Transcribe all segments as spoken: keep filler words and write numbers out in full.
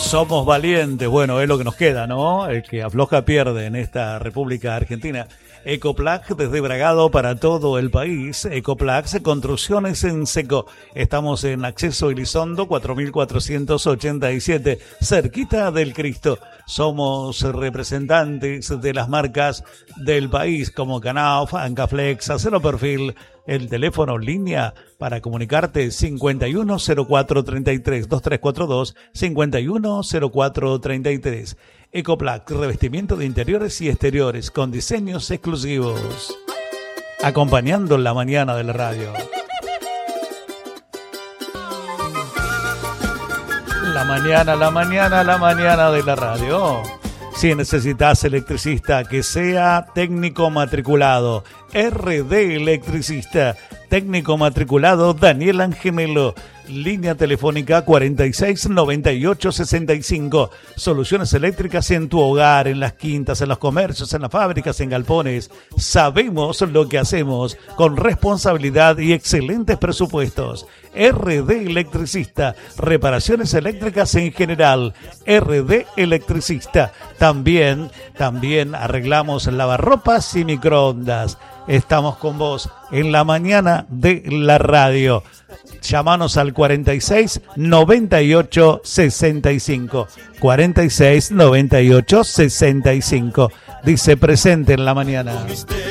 Somos valientes, bueno, es lo que nos queda, ¿no? El que afloja pierde en esta República Argentina. Ecoplac desde Bragado para todo el país. Ecoplac, construcciones en seco. Estamos en Acceso Elizondo cuatro mil cuatrocientos ochenta y siete, cerquita del Cristo. Somos representantes de las marcas del país como Knauf, Ancaflex, Acero Perfil. El teléfono en línea para comunicarte cincuenta y uno cero cuatro treinta y tres veintitrés cuarenta y dos, cincuenta y uno cero cuatro treinta y tres. Ecoplac, revestimiento de interiores y exteriores con diseños exclusivos. Acompañando la mañana de la radio. La mañana, la mañana, la mañana de la radio. Si necesitas electricista que sea técnico matriculado, R D Electricista, técnico matriculado Daniel Angemelo. Línea telefónica cuarenta y seis noventa y ocho sesenta y cinco. Soluciones eléctricas en tu hogar, en las quintas, en los comercios, en las fábricas, en galpones. Sabemos lo que hacemos con responsabilidad y excelentes presupuestos. R D Electricista, reparaciones eléctricas en general. R D Electricista. También, también arreglamos lavarropas y microondas. Estamos con vos en la mañana de la radio. Llámanos al cuarenta y seis noventa y ocho sesenta y cinco. cuarenta y seis noventa y ocho sesenta y cinco. Dice presente en la mañana.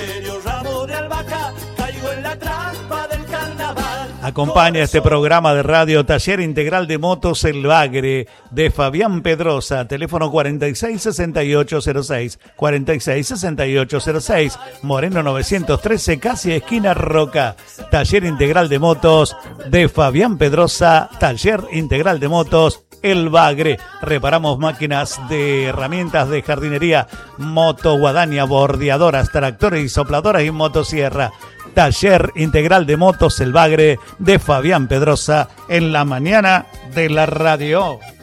Acompaña este programa de radio Taller Integral de Motos El Bagre de Fabián Pedrosa, teléfono cuarenta y seis sesenta y ocho cero seis, cuarenta y seis sesenta y ocho cero seis, Moreno novecientos trece, casi esquina Roca. Taller Integral de Motos de Fabián Pedrosa, Taller Integral de Motos El Bagre. Reparamos máquinas de herramientas de jardinería, moto, guadaña, bordeadoras, tractores y sopladoras y motosierra. Taller Integral de Motos El Bagre de Fabián Pedrosa en la mañana de la radio.